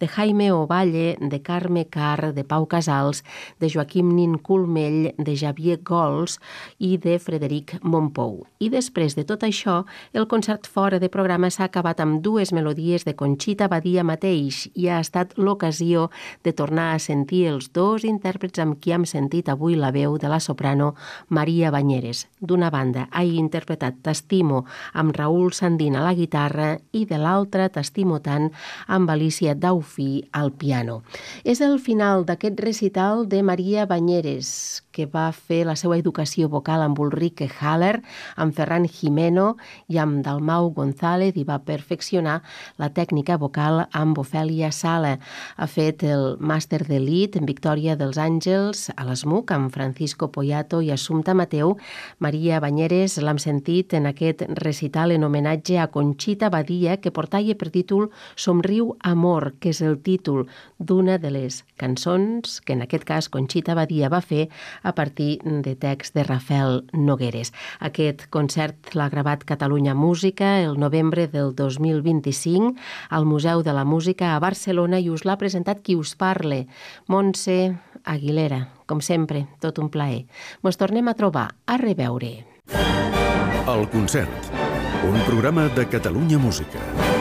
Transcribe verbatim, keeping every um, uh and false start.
de Jaime Ovalle, de Carme Carr, de Pau Casals, de Joaquim Nin Colmell, de Javier Gols i de Frederic Mompou. I després de tot això, el concert fora de programa s'ha acabat amb dues melodies de Conxita Badia mateix i ha estat l'ocasió de tornar a sentir els dos intèrprets amb qui hem sentit avui la veu de la soprano Maria Banyeres. D'una banda, ha interpretat T'estimo amb Raül Sandín a la guitarra i de l'altra T'estimo tant amb Alicia Daufí al piano. És el final d'aquest recital de Maria Banyeres, que va fer la seva educació vocal amb Ulrike Haller, amb Ferran Jimeno i amb Dalmau González i va perfeccionar la tècnica vocal amb Ofèlia Sala. Ha fet el màster d'elit en Victòria dels Àngels a l'ESMUC amb Francisco Poyato i Assumpta Mateu. Maria Banyeres l'hem sentit en aquest recital en homenatge a Conxita Badia, que portava per títol Somriu Amor, que és el títol d'una de les cançons que en aquest cas Conxita Badia va fer a partir de text de Rafael Nogueres. Aquest concert l'ha gravat Catalunya Música el novembre del dos mil vint-i-cinc al Museu de la Música a Barcelona i us l'ha presentat qui us parle, Montse Aguilera. Com sempre, tot un plaer. Mos tornem a trobar. A reveure. El concert, un programa de Catalunya Música.